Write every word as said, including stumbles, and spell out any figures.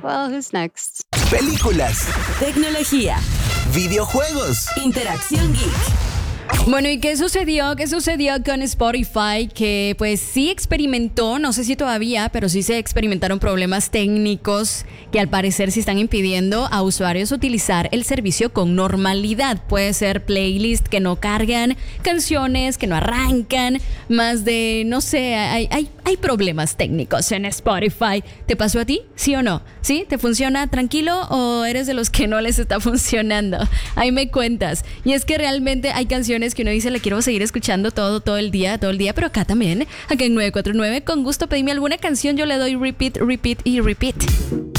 Well, who's next? Películas, Tecnología, videojuegos. interacción geek. Bueno, ¿y qué sucedió? ¿Qué sucedió con Spotify? Que pues sí experimentó, no sé si todavía, pero sí se experimentaron problemas técnicos que al parecer sí están impidiendo a usuarios utilizar el servicio con normalidad. Puede ser playlists que no cargan, canciones que no arrancan, más de, no sé, hay, hay, hay problemas técnicos en Spotify. ¿Te pasó a ti? ¿Sí o no? ¿Sí? ¿Te funciona tranquilo o eres de los que no les está funcionando? Ahí me cuentas. Y es que realmente hay canciones que uno dice, le quiero seguir escuchando todo, todo el día, todo el día, pero acá también, acá en nueve cuatro nueve, con gusto pedime alguna canción, yo le doy repeat, repeat y repeat.